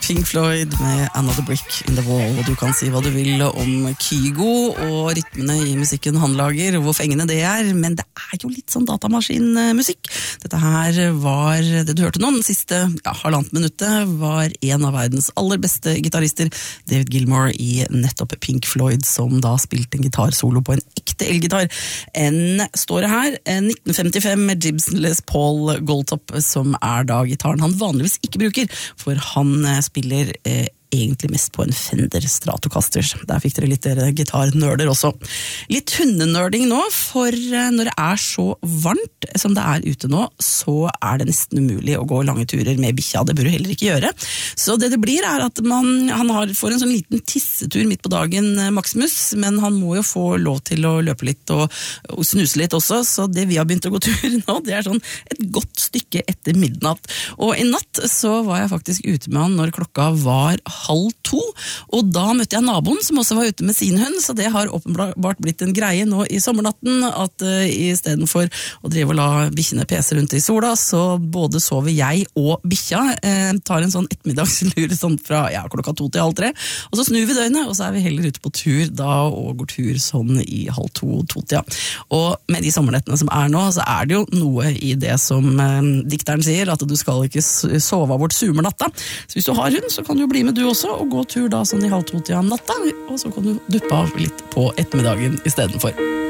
Pink Floyd med Another Brick in the Wall, og du kan si hva du vil om Kygo og rytmene i musikken han lager, og hvor fengende det men det jo litt sånn datamaskinmusikk. Dette her var, det du hørte nå, den siste halvannet minuttet, var en av verdens aller beste gitarister, David Gilmour i nettopp Pink Floyd, som da spilte en gitarsolo på en ekte elgitar. Står det her, 1955 med Gibson Les Paul Goldtop, som da gitaren han vanligvis ikke bruker, for han spiller egentlig mest på en Fender Stratocaster. Der fikk dere litt gitarnørder også. Litt hundenørding nå, for når det så varmt som det ute nå, så det nesten umulig å gå lange turer med bikkja. Det bør du heller ikke gjøre. Så det blir at han får en sånn liten tissetur midt på dagen, Maximus, men han må jo få lov til å løpe litt og snuse litt også, så det vi har begynt å gå tur nå, det sånn et godt stykke etter midnatt. Og i natt så var jeg faktisk ute med han når klokka var 1:30, og da møtte jeg naboen som også var ute med sin hund, så det har åpenbart blitt en greie nå i sommernatten, at i stedet for å drive og la bikkjene pese rundt i sola, så både sover jeg og bikkja, tar en sånn ettermiddagslur sånn fra klokka 2 til 2:30, og så snur vi døgnet, og så vi heller ute på tur da, og går tur sånn i 1:30-2-tida. Og med de sommernettene som nå, så det jo noe i det som dikteren sier, at du skal ikke sove av bort sumernatta. Så hvis du har hund, så kan du bli med du også, og gå tur da sånn i 1:30-tida om natta, og så kan du duppe av litt på ettermiddagen i stedet for.